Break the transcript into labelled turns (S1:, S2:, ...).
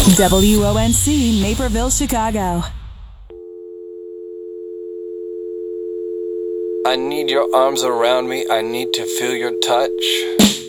S1: WONC Naperville, Chicago.
S2: I need your arms around me, I need to feel your touch.